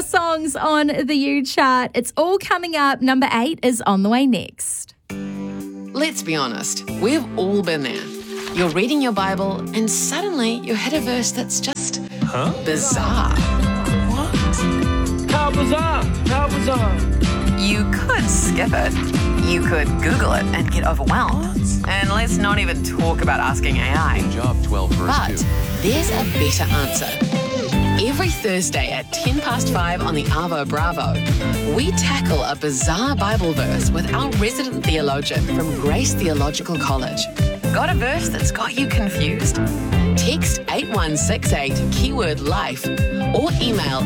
songs on the U chart. It's all coming up. Number 8 is on the way next. Let's be honest, we've all been there. You're reading your Bible and suddenly you hit a verse that's just bizarre. What? How bizarre? How bizarre? You could skip it. You could Google it and get overwhelmed. And let's not even talk about asking AI. Job 12 verse But 2. there's a better answer. Every Thursday at 5:10 on the Arvo Bravo, we tackle a bizarre Bible verse with our resident theologian from Grace Theological College. Got a verse that's got you confused? Text 8168 keyword life or email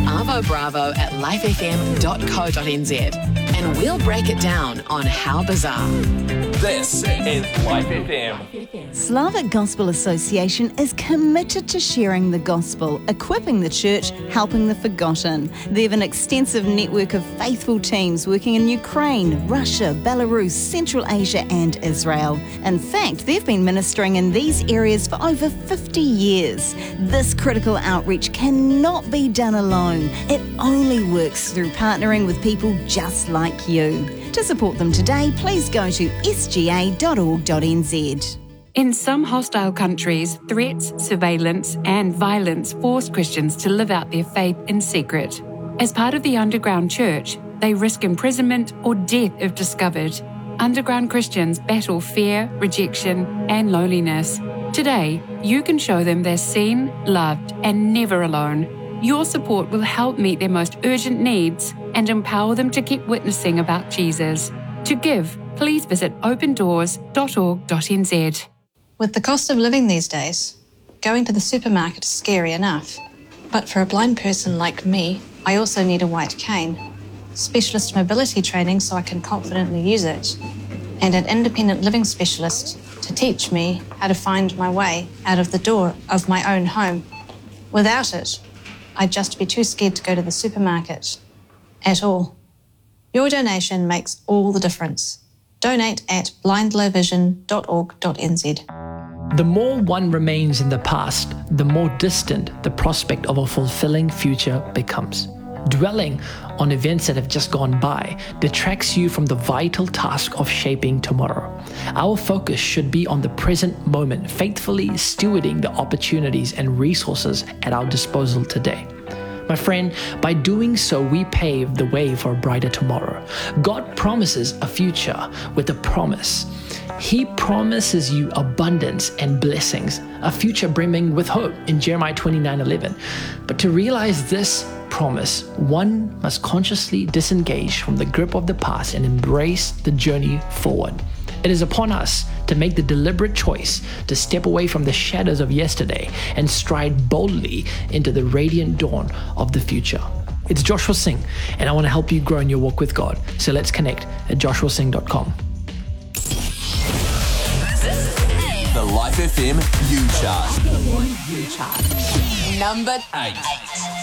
arvobravo@lifefm.co.nz and we'll break it down on how bizarre. This is Life FM. Slavic Gospel Association is committed to sharing the gospel, equipping the church, helping the forgotten. They have an extensive network of faithful teams working in Ukraine, Russia, Belarus, Central Asia and Israel. In fact, they've been ministering in these areas for over 50 years. This critical outreach cannot be done alone. It only works through partnering with people just like you. To support them today, please go to sga.org.nz. In some hostile countries, threats, surveillance, and violence force Christians to live out their faith in secret. As part of the underground church, they risk imprisonment or death if discovered. Underground Christians battle fear, rejection, and loneliness. Today, you can show them they're seen, loved, and never alone. Your support will help meet their most urgent needs and empower them to keep witnessing about Jesus. To give, please visit opendoors.org.nz. With the cost of living these days, going to the supermarket is scary enough. But for a blind person like me, I also need a white cane, specialist mobility training so I can confidently use it, and an independent living specialist to teach me how to find my way out of the door of my own home. Without it, I'd just be too scared to go to the supermarket at all. Your donation makes all the difference. Donate at blindlowvision.org.nz. The more one remains in the past, the more distant the prospect of a fulfilling future becomes. Dwelling on events that have just gone by detracts you from the vital task of shaping tomorrow. Our focus should be on the present moment, faithfully stewarding the opportunities and resources at our disposal today. My friend, by doing so, we pave the way for a brighter tomorrow. God promises a future with a promise. He promises you abundance and blessings, a future brimming with hope in Jeremiah 29:11. But to realize this promise, one must consciously disengage from the grip of the past and embrace the journey forward. It is upon us to make the deliberate choice to step away from the shadows of yesterday and stride boldly into the radiant dawn of the future. It's Joshua Singh, and I want to help you grow in your walk with God. So let's connect at joshuasingh.com. The Life FM U Chart. Number 8.